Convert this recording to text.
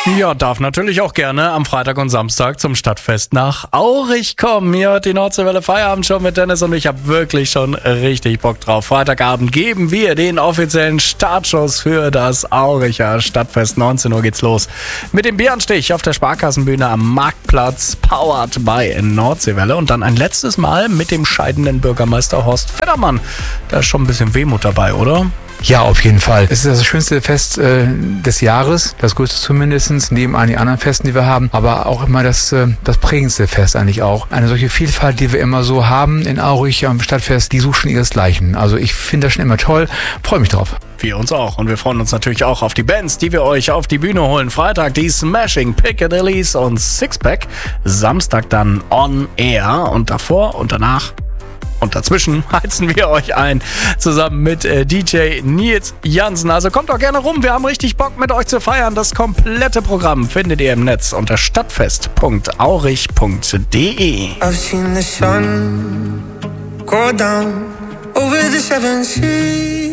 Ja, darf natürlich auch gerne am Freitag und Samstag zum Stadtfest nach Aurich kommen. Hier hört die Nordseewelle Feierabend mit Dennis und ich habe wirklich schon richtig Bock drauf. Freitagabend geben wir den offiziellen Startschuss für das Auricher Stadtfest. 19 Uhr geht's los mit dem Bieranstich auf der Sparkassenbühne am Marktplatz, powered by Nordseewelle. Und dann ein letztes Mal mit dem scheidenden Bürgermeister Horst Feddermann. Da ist schon ein bisschen Wehmut dabei, oder? Ja, auf jeden Fall. Es ist das schönste Fest des Jahres, das größte zumindest, neben einigen anderen Festen, die wir haben, aber auch immer das prägendste Fest eigentlich auch. Eine solche Vielfalt, die wir immer so haben in Aurich am Stadtfest, die sucht schon ihresgleichen. Also ich finde das schon immer toll, freue mich drauf. Wir uns auch. Und wir freuen uns natürlich auch auf die Bands, die wir euch auf die Bühne holen. Freitag die Smashing Piccadillys und Sixpack. Samstag dann On Air und davor und danach und dazwischen heizen wir euch ein, zusammen mit DJ Nils Jansen. Also kommt doch gerne rum, wir haben richtig Bock mit euch zu feiern. Das komplette Programm findet ihr im Netz unter stadtfest.aurich.de. I've seen the sun go down over the seven seas.